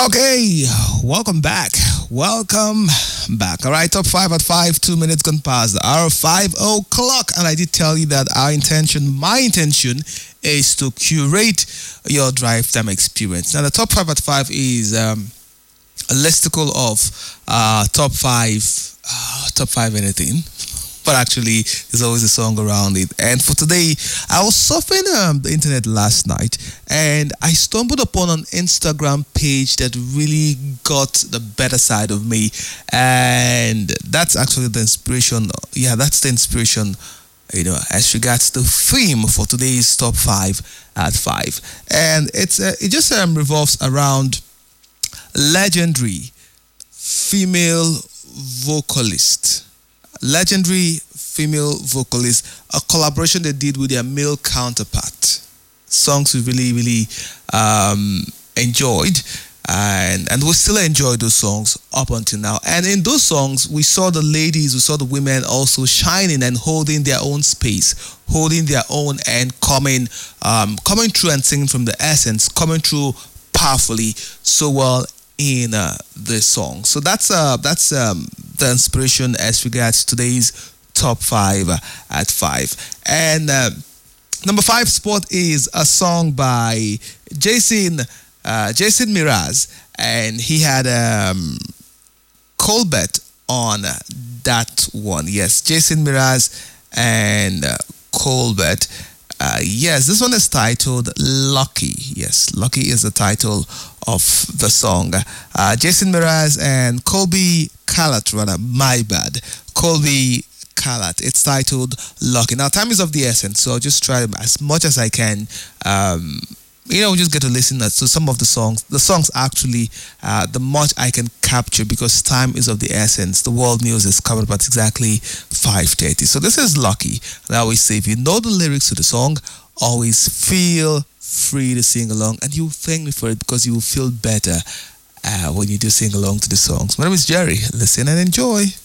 Okay, welcome back. Welcome back. All right, top five at 5, 2 minutes gone past the hour 5 o'clock. And I did tell you that my intention is to curate your drive time experience. Now, the top five at 5 is a listicle of top five anything. But actually, there's always a song around it. And for today, I was surfing the internet last night and I stumbled upon an Instagram page that really got the better side of me. And that's actually the inspiration. Yeah, that's the inspiration, as regards the theme for today's top five at 5. And it just revolves around legendary female vocalist. Legendary female vocalist, a collaboration they did with their male counterpart. Songs we really enjoyed, and we still enjoy those songs up until now. And in those songs, we saw the ladies, we saw the women also shining and holding their own space, holding their own, and coming through and singing from the essence, coming through powerfully so well in this song. So that's the inspiration as regards today's top 5 at 5. And number 5 spot is a song by Jason Mraz, and he had Colbert on that one. Yes, Jason Mraz and Colbert. Yes, this one is titled Lucky. Yes, Lucky is the title of the song. Jason Mraz and Colby Calat, my bad. Colby Calat. It's titled Lucky. Now, time is of the essence, so I'll just try as much as I can. Just get to listen to some of the songs. The songs actually, the much I can capture because time is of the essence. The world news is covered about exactly 5:30. So this is Lucky. And I always say, if you know the lyrics to the song, always feel free to sing along, and you thank me for it because you will feel better when you do sing along to the songs. My name is Jerry. Listen and enjoy.